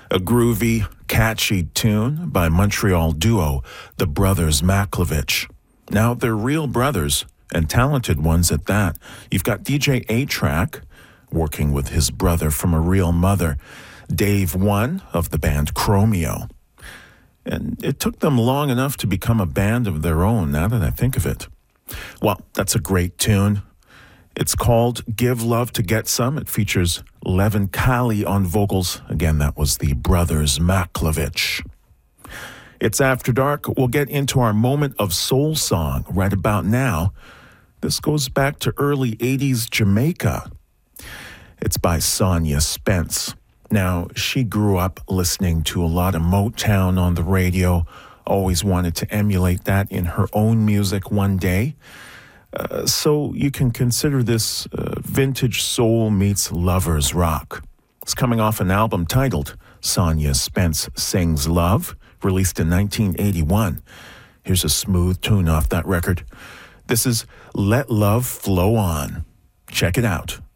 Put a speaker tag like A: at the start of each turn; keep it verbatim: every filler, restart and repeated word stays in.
A: A groovy, catchy tune by Montreal duo, the Brothers Maklovich. Now, they're real brothers, and talented ones at that. You've got D J A-Track, working with his brother from a real mother, Dave One of the band Chromeo. And it took them long enough to become a band of their own, now that I think of it. Well, that's a great tune. It's called Give Love to Get Some. It features Levin Kali on vocals. Again, that was the Brothers Maklovich. It's After Dark. We'll get into our moment of soul song right about now. This goes back to early eighties Jamaica. It's by Sonia Spence. Now, she grew up listening to a lot of Motown on the radio, always wanted to emulate that in her own music one day. Uh, so you can consider this uh, vintage soul meets lovers rock. It's coming off an album titled Sonia Spence Sings Love, released in nineteen eighty-one. Here's a smooth tune off that record. This is Let Love Flow On. Check it out.